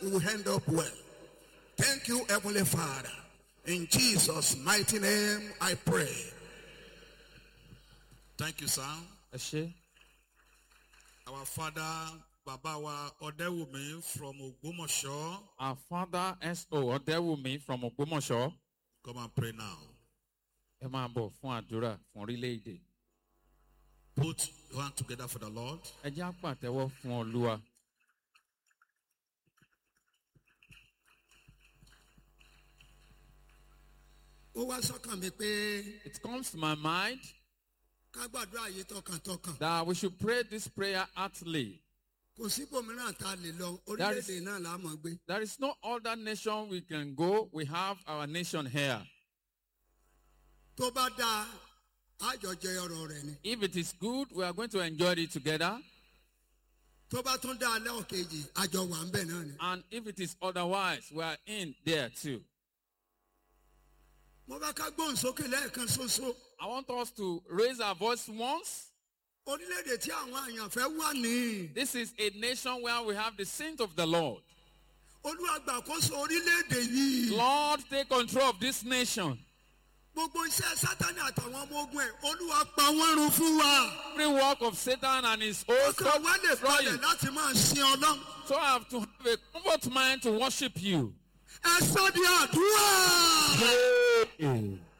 we will end up well. Thank you, Heavenly Father. In Jesus' mighty name, I pray. Thank you, sir. Our father, Babawa Odewumi from Ogbomoso. Our father, S.O. Odewumi from Ogbomoso. Come and pray now. Put your hand together for the Lord. It comes to my mind that we should pray this prayer heartily. There is no other nation we can go. We have our nation here. If it is good, we are going to enjoy it together. And if it is otherwise, we are in there too. I want us to raise our voice once. This is a nation where we have the saint of the Lord. Lord, take control of this nation. Every work of Satan and his host, so I have to have a comfort mind to worship you.